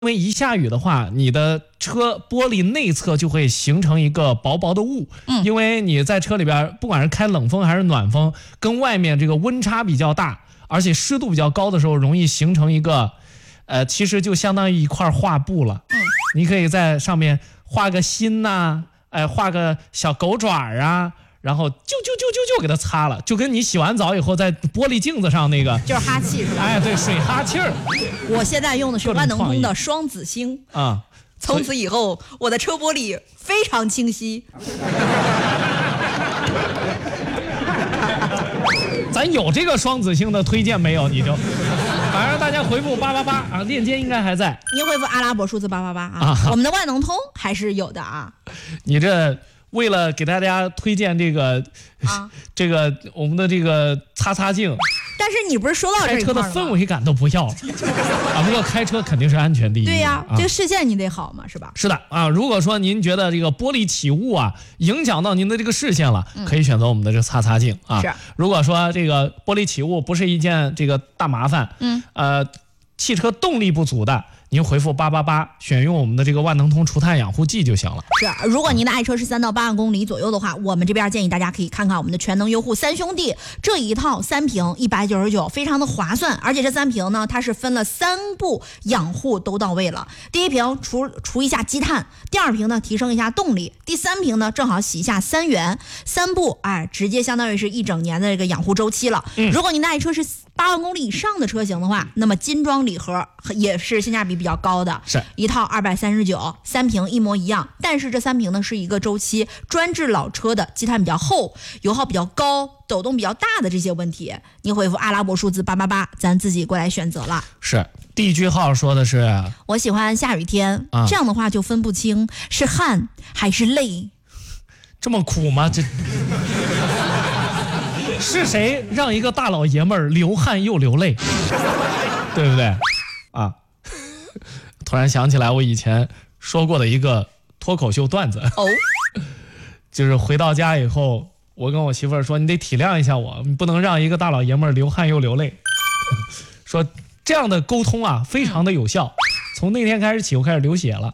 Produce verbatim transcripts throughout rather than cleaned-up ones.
因为一下雨的话，你的车玻璃内侧就会形成一个薄薄的雾，嗯，因为你在车里边，不管是开冷风还是暖风，跟外面这个温差比较大，而且湿度比较高的时候，容易形成一个，呃，其实就相当于一块画布了。嗯，你可以在上面画个心呐、啊，哎、呃，画个小狗爪啊。然后就就就就就给它擦了，就跟你洗完澡以后在玻璃镜子上那个就是哈气是吧？ 哎，对，水哈气儿。 我现在用的是万能通的双子星啊，从此以后我的车玻璃非常清晰。 咱有这个双子星的推荐没有？你就反正大家回复八八八啊，链接应该还在。 您回复阿拉伯数字八八八啊，我们的万能通还是有的啊。 你这。为了给大家推荐这个、啊、这个我们的这个擦擦镜， 但是你不是说到这开车的氛围感都不要了啊！不过开车肯定是安全第一。 对呀、 啊， 这个视线你得好嘛，是吧？ 是的啊，如果说您觉得这个玻璃起雾啊，影响到您的这个视线了，嗯、可以选择我们的这个擦擦镜啊。 是。 如果说这个玻璃起雾不是一件这个大麻烦，嗯，呃，汽车动力不足的。您回复八八八，选用我们的这个万能通除碳养护剂就行了。 是，如果您的爱车是三到八万公里左右的话，我们这边建议大家可以看看我们的全能优护三兄弟这一套三瓶一百九十九，非常的划算。而且这三瓶呢，它是分了三步养护都到位了。第一瓶除除一下积碳，第二瓶呢提升一下动力，第三瓶呢正好洗一下三元，三步哎，直接相当于是一整年的这个养护周期了。嗯、如果您的爱车是八万公里以上的车型的话，那么金装礼盒也是性价比比较高的， 是一套二百三十九，三瓶一模一样。但是这三瓶呢是一个周期，专治老车的积碳比较厚、油耗比较高、抖动比较大的这些问题。您回复阿拉伯数字八八八，咱自己过来选择了。 是第一句号说的是我喜欢下雨天、啊，这样的话就分不清是汗还是泪。 这么苦吗？这是谁让一个大老爷们儿流汗又流泪，对不对啊？突然想起来我以前说过的一个脱口秀段子哦，就是回到家以后，我跟我媳妇儿说，你得体谅一下我，你不能让一个大老爷们儿流汗又流泪。说这样的沟通啊，非常的有效。从那天开始起，我开始流血了。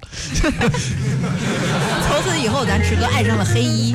从此以后，咱池哥爱上了黑衣。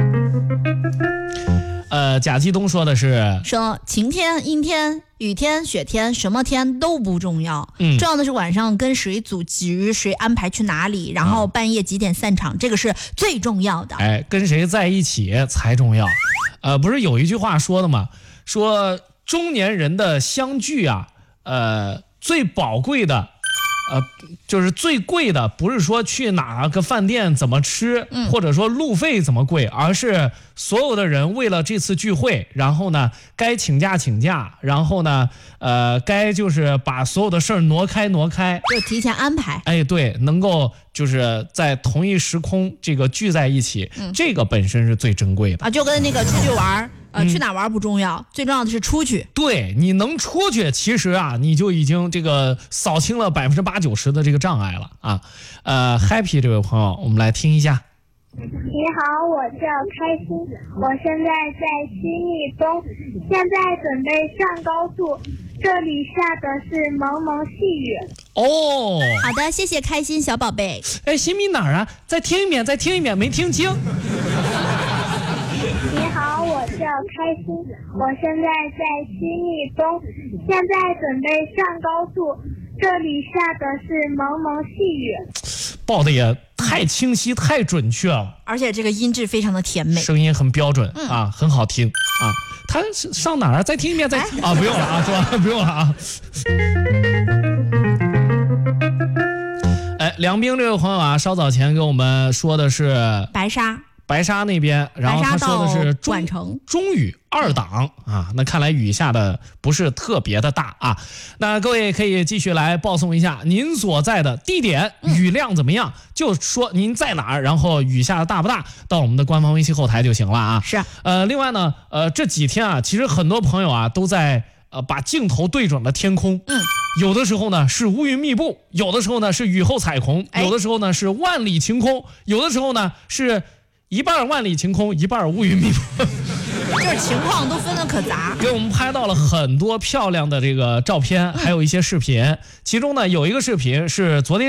呃，贾继东说的是说晴天、阴天、雨天、雪天，什么天都不重要，嗯，重要的是晚上跟谁组局，谁安排去哪里，然后半夜几点散场，嗯、这个是最重要的。 哎，跟谁在一起才重要。呃，不是有一句话说的吗？说中年人的相聚啊，呃，最宝贵的。呃，就是最贵的，不是说去哪个饭店怎么吃，嗯、或者说路费怎么贵，而是所有的人为了这次聚会，然后呢，该请假请假，然后呢，呃，该就是把所有的事儿挪开挪开， 就提前安排。 哎，对，能够就是在同一时空这个聚在一起，嗯、这个本身是最珍贵的啊，就跟那个出去玩。呃，去哪玩不重要，嗯、最重要的是出去。 对，你能出去，其实啊，你就已经这个扫清了百分之八九十的这个障碍了啊。呃 ，Happy 这位朋友，我们来听一下。 你好，我叫开心，我现在在西密东，现在准备上高速，这里下的是蒙蒙细雨。 哦， 好的，谢谢开心小宝贝。 哎，西密哪儿啊？再听一遍，再听一遍，没听清。 你好，我叫开心，我现在在西密东，现在准备上高速，这里下的是蒙蒙细雨。 报的也太清晰太准确了， 而且这个音质非常的甜美， 声音很标准、嗯、啊，很好听啊。他上哪儿？再听一遍，再、哎、啊，不用了啊，是吧？不用了啊。哎，梁冰这位朋友啊，稍早前跟我们说的是白沙。 白沙那边，然后他说的是中中雨二档啊，那看来雨下的不是特别的大啊。那各位可以继续来报送一下您所在的地点雨量怎么样，嗯、就说您在哪儿，然后雨下的大不大，到我们的官方微信后台就行了啊。 是， 呃，另外呢，呃，这几天啊，其实很多朋友啊都在呃把镜头对准了天空，嗯，有的时候呢是乌云密布，有的时候呢是雨后彩虹，有的时候呢是万里晴空，有的时候呢是。一半万里晴空，一半乌云密布。 就是情况都分得可杂， 给我们拍到了很多漂亮的这个照片，还有一些视频。其中呢，有一个视频是昨天